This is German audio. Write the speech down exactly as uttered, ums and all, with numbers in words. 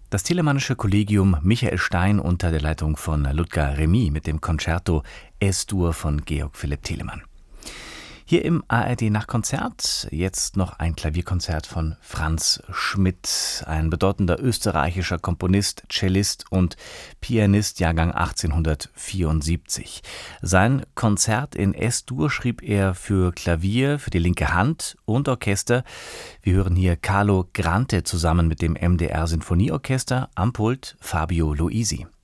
Das Telemannische Kollegium Michael Stein unter der Leitung von Ludger Remy mit dem Concerto Es-Dur von Georg Philipp Telemann. Hier im A R D Nachtkonzert jetzt noch ein Klavierkonzert von Franz Schmidt, ein bedeutender österreichischer Komponist, Cellist und Pianist, Jahrgang achtzehnhundertvierundsiebzig. Sein Konzert in Es-Dur schrieb er für Klavier, für die linke Hand und Orchester. Wir hören hier Carlo Grante zusammen mit dem M D R Sinfonieorchester, am Pult Fabio Luisi.